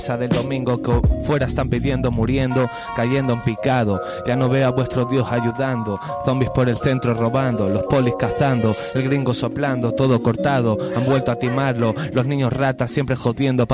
Del domingo que fuera están pidiendo, muriendo, cayendo en picado. Ya no veo a vuestro Dios ayudando. Zombies por el centro robando, los polis cazando, el gringo soplando, todo cortado. Han vuelto a timarlo, los niños ratas siempre jodiendo.